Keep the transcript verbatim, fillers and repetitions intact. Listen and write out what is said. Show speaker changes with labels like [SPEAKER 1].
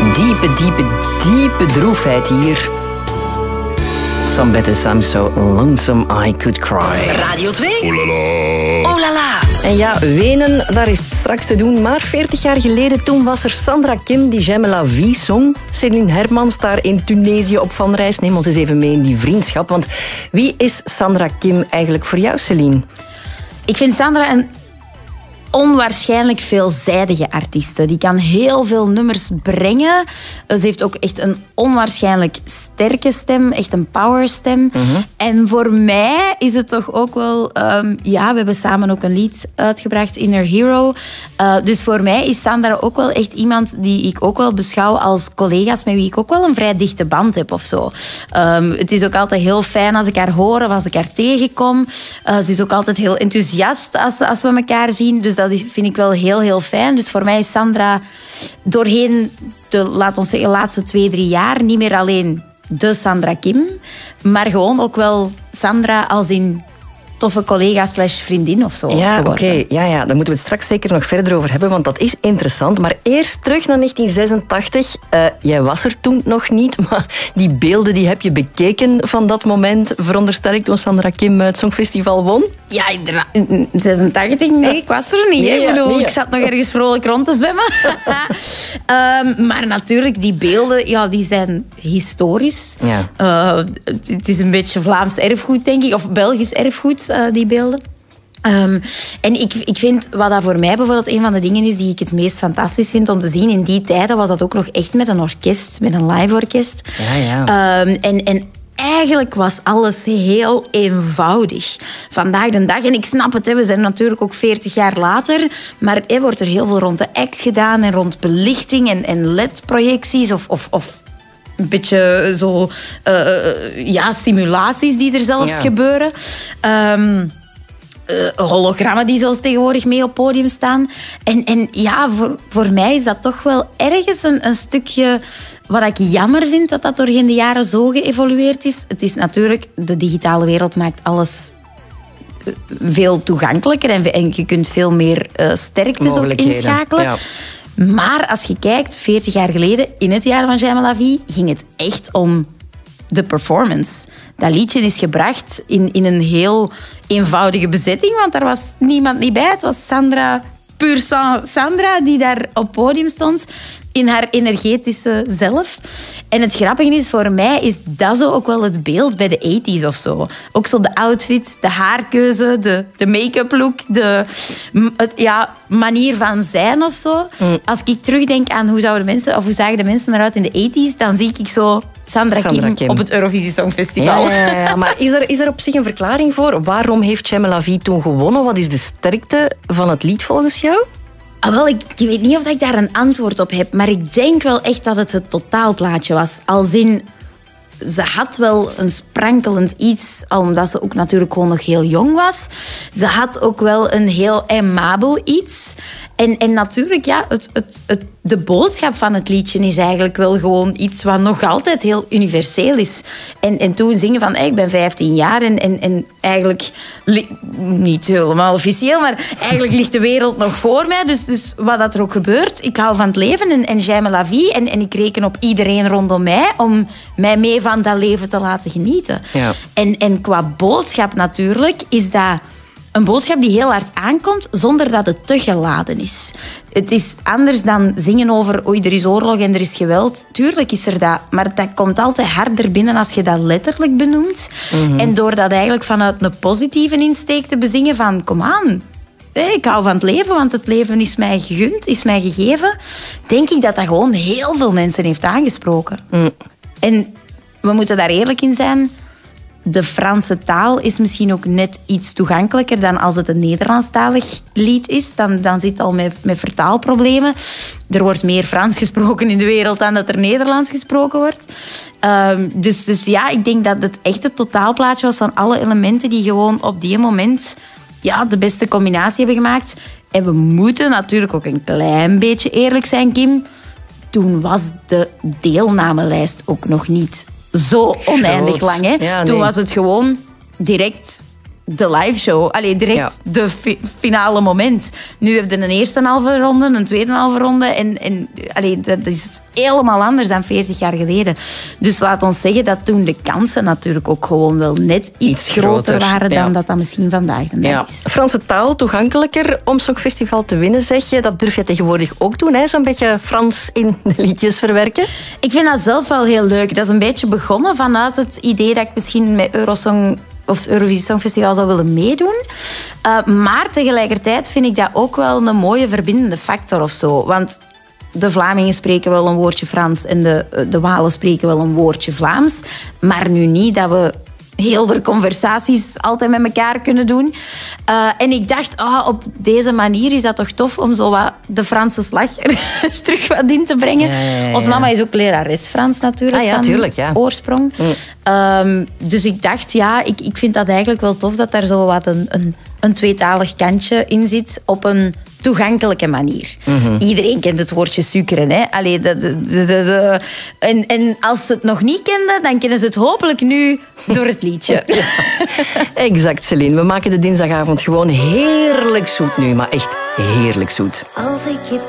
[SPEAKER 1] Diepe, diepe, diepe droefheid hier. Somebody I'm so lonesome I could cry.
[SPEAKER 2] Radio twee.
[SPEAKER 3] Oh la la.
[SPEAKER 2] Oh la la.
[SPEAKER 1] En ja, wenen, daar is het straks te doen. Maar veertig jaar geleden, toen was er Sandra Kim die J'aime la vie zong. Céline Hermans daar in Tunesië op van reis. Neem ons eens even mee in die vriendschap. Want wie is Sandra Kim eigenlijk voor jou, Céline?
[SPEAKER 4] Ik vind Sandra een onwaarschijnlijk veelzijdige artieste. Die kan heel veel nummers brengen. Ze heeft ook echt een onwaarschijnlijk sterke stem. Echt een powerstem. Mm-hmm. En voor mij is het toch ook wel... Um, ja, we hebben samen ook een lied uitgebracht, Inner Hero. Uh, dus voor mij is Sandra ook wel echt iemand die ik ook wel beschouw als collega's met wie ik ook wel een vrij dichte band heb of zo. Um, het is ook altijd heel fijn als ik haar hoor of als ik haar tegenkom. Uh, ze is ook altijd heel enthousiast als, als we elkaar zien. Dus dat is, vind ik wel heel, heel fijn. Dus voor mij is Sandra doorheen de, laat ons zeggen, laatste twee, drie jaar niet meer alleen de Sandra Kim, maar gewoon ook wel Sandra als in toffe collega slash vriendin of zo.
[SPEAKER 1] Ja, oké. Okay. Ja, ja, daar moeten we het straks zeker nog verder over hebben, want dat is interessant. Maar eerst terug naar negentien zesentachtig. Uh, jij was er toen nog niet, maar die beelden die heb je bekeken van dat moment, veronderstel ik, toen Sandra Kim het Songfestival won?
[SPEAKER 4] Ja, inderdaad. In zesentachtig, nee, ik was er niet. Nee, ja, ik bedoel, nee, ja. Ik zat nog ergens vrolijk rond te zwemmen. um, maar natuurlijk, die beelden, ja, die zijn historisch. Ja. Uh, het, het is een beetje Vlaams erfgoed, denk ik, of Belgisch erfgoed. Uh, die beelden. Um, en ik, ik vind, wat dat voor mij bijvoorbeeld een van de dingen is die ik het meest fantastisch vind om te zien, in die tijden was dat ook nog echt met een orkest, met een live orkest.
[SPEAKER 1] Ja, ja.
[SPEAKER 4] Um, en, en eigenlijk was alles heel eenvoudig. Vandaag de dag, en ik snap het, hè, we zijn natuurlijk ook veertig jaar later, maar er wordt er heel veel rond de act gedaan en rond belichting en, en L E D-projecties of... of, of een beetje zo, uh, ja, simulaties die er zelfs ja. gebeuren. Um, uh, hologrammen die zelfs tegenwoordig mee op podium staan. En, en ja, voor, voor mij is dat toch wel ergens een, een stukje wat ik jammer vind, dat dat doorheen de jaren zo geëvolueerd is. Het is natuurlijk, de digitale wereld maakt alles veel toegankelijker en, en je kunt veel meer uh, sterktes ook inschakelen. Ja. Maar als je kijkt, veertig jaar geleden, in het jaar van J'aime la vie, ging het echt om de performance. Dat liedje is gebracht in, in een heel eenvoudige bezetting, want daar was niemand niet bij. Het was Sandra, puur Sandra, die daar op het podium stond, in haar energetische zelf. En het grappige is, voor mij is dat zo ook wel het beeld bij de tachtiger of zo. Ook zo de outfit, de haarkeuze, de, de make-up look, de het, ja, manier van zijn of zo. Mm. Als ik terugdenk aan hoe, zouden mensen, of hoe zagen de mensen eruit in de tachtig's, dan zie ik zo Sandra, Sandra Kim, Kim op het Eurovisie Songfestival.
[SPEAKER 1] Ja, ja, ja. Maar is er, is er op zich een verklaring voor? Waarom heeft J'aime la vie toen gewonnen? Wat is de sterkte van het lied volgens jou?
[SPEAKER 4] Ah, wel, ik, ik weet niet of ik daar een antwoord op heb, maar ik denk wel echt dat het het totaalplaatje was. Als in, ze had wel een sprankelend iets, omdat ze ook natuurlijk gewoon nog heel jong was. Ze had ook wel een heel aimabel iets. En, en natuurlijk, ja, het, het, het, de boodschap van het liedje is eigenlijk wel gewoon iets wat nog altijd heel universeel is. En, en toen zingen van, hey, ik ben vijftien jaar en, en, en eigenlijk, li- niet helemaal officieel, maar eigenlijk ligt de wereld nog voor mij. Dus, dus wat dat er ook gebeurt, ik hou van het leven en, en J'aime la vie. En, en ik reken op iedereen rondom mij om mij mee van dat leven te laten genieten. Ja. En, en qua boodschap natuurlijk is dat een boodschap die heel hard aankomt, zonder dat het te geladen is. Het is anders dan zingen over oei, er is oorlog en er is geweld. Tuurlijk is er dat, maar dat komt altijd harder binnen als je dat letterlijk benoemt. Mm-hmm. En door dat eigenlijk vanuit een positieve insteek te bezingen van kom aan, ik hou van het leven, want het leven is mij gegund, is mij gegeven, denk ik dat dat gewoon heel veel mensen heeft aangesproken. Mm. En we moeten daar eerlijk in zijn. De Franse taal is misschien ook net iets toegankelijker dan als het een Nederlandstalig lied is. Dan, dan zit het al met, met vertaalproblemen. Er wordt meer Frans gesproken in de wereld dan dat er Nederlands gesproken wordt. Um, dus, dus ja, ik denk dat het echt het totaalplaatje was van alle elementen die gewoon op die moment ja, de beste combinatie hebben gemaakt. En we moeten natuurlijk ook een klein beetje eerlijk zijn, Kim. Toen was de deelnamelijst ook nog niet zo oneindig lang. Hè? Ja, nee. Toen was het gewoon direct de live show. Allee, direct ja. de fi- finale moment. Nu heb je een eerste halve ronde, een tweede halve ronde. En, en allee, dat is helemaal anders dan veertig jaar geleden. Dus laat ons zeggen dat toen de kansen natuurlijk ook gewoon wel net iets, iets groter, groter waren dan ja. dat dat misschien vandaag de dag
[SPEAKER 1] ja.
[SPEAKER 4] is.
[SPEAKER 1] Franse taal toegankelijker om Songfestival te winnen, zeg je. Dat durf je tegenwoordig ook doen, hè? Zo'n beetje Frans in de liedjes verwerken.
[SPEAKER 4] Ik vind dat zelf wel heel leuk. Dat is een beetje begonnen vanuit het idee dat ik misschien met Eurosong of het Eurovisie Songfestival zou willen meedoen. Uh, maar tegelijkertijd vind ik dat ook wel een mooie verbindende factor of zo. Want de Vlamingen spreken wel een woordje Frans en de, de Walen spreken wel een woordje Vlaams. Maar nu niet dat we heel veel conversaties altijd met elkaar kunnen doen. Uh, en ik dacht, oh, op deze manier is dat toch tof om zo wat de Franse slag er terug wat in te brengen. Ja, ja, ja. Onze mama is ook lerares Frans natuurlijk, ah, ja, van tuurlijk, ja. oorsprong. Mm. Um, dus ik dacht, ja, ik, ik vind dat eigenlijk wel tof dat daar zo wat een, een, een tweetalig kantje in zit op een toegankelijke manier. Mm-hmm. Iedereen kent het woordje suikeren. Hè? Allee, de, de, de, de, en, en als ze het nog niet kenden, dan kennen ze het hopelijk nu door het liedje. Ja.
[SPEAKER 1] Exact, Celine. We maken de dinsdagavond gewoon heerlijk zoet nu, maar echt heerlijk zoet.
[SPEAKER 2] Als ik je